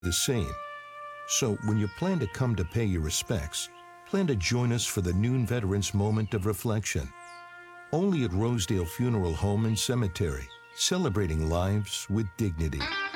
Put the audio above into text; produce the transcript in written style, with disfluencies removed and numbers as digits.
the same. So when you plan to come to pay your respects, plan to join us for the noon Veterans Moment of Reflection. Only at Rosedale Funeral Home and Cemetery, celebrating lives with dignity.